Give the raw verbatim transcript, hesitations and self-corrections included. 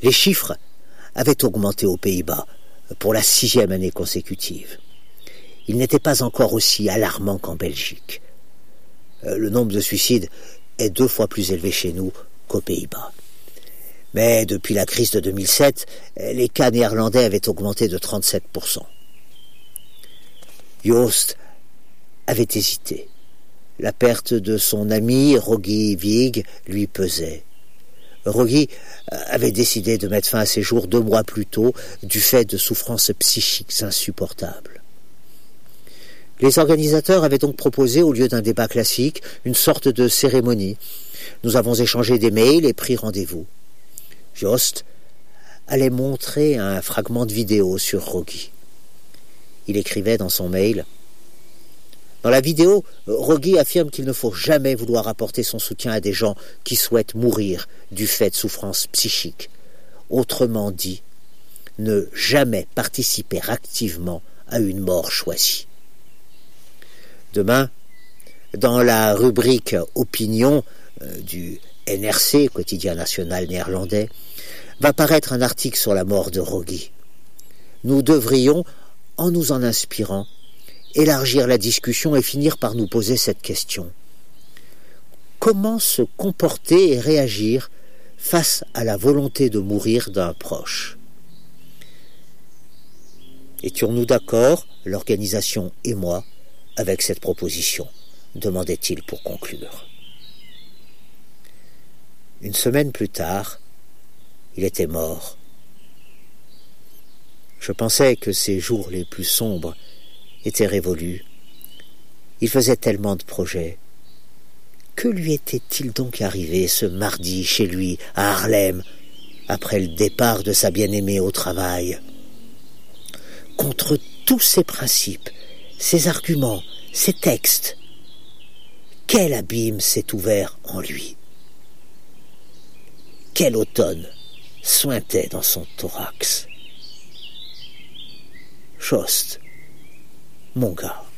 Les chiffres avaient augmenté aux Pays-Bas pour la sixième année consécutive. Ils n'étaient pas encore aussi alarmants qu'en Belgique. Le nombre de suicides est deux fois plus élevé chez nous qu'aux Pays-Bas. Mais depuis la crise de deux mille sept, les cas néerlandais avaient augmenté de trente-sept pour cent. Joost avait hésité. La perte de son ami Rogi Wiig lui pesait. Rogi avait décidé de mettre fin à ses jours deux mois plus tôt du fait de souffrances psychiques insupportables. Les organisateurs avaient donc proposé, au lieu d'un débat classique, une sorte de cérémonie. Nous avons échangé des mails et pris rendez-vous. Joost allait montrer un fragment de vidéo sur Rogi. Il écrivait dans son mail: dans la vidéo, Rogi affirme qu'il ne faut jamais vouloir apporter son soutien à des gens qui souhaitent mourir du fait de souffrances psychiques. Autrement dit, ne jamais participer activement à une mort choisie. Demain, dans la rubrique Opinion euh, du N R C, quotidien national néerlandais, va paraître un article sur la mort de Rogi. Nous devrions, en nous en inspirant, élargir la discussion et finir par nous poser cette question. Comment se comporter et réagir face à la volonté de mourir d'un proche? Étions-nous d'accord, l'organisation et moi, avec cette proposition? Demandait-il pour conclure. Une semaine plus tard, il était mort. Je pensais que ces jours les plus sombres était révolu. Il faisait tellement de projets. Que lui était-il donc arrivé ce mardi chez lui, à Haarlem, après le départ de sa bien-aimée au travail? Contre tous ses principes, ses arguments, ses textes, quel abîme s'est ouvert en lui? Quel automne suintait dans son thorax? Joost, mon gars.